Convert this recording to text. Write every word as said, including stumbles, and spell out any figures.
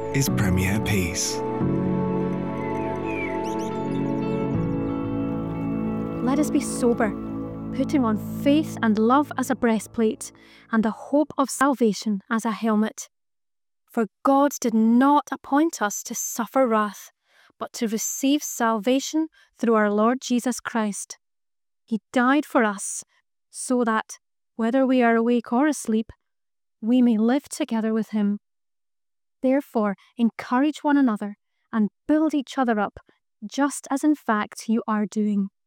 is Premier Peace. Let us be sober, putting on faith and love as a breastplate, and the hope of salvation as a helmet. For God did not appoint us to suffer wrath, but to receive salvation through our Lord Jesus Christ. He died for us, so that, whether we are awake or asleep, we may live together with him. Therefore, encourage one another and build each other up, just as in fact you are doing.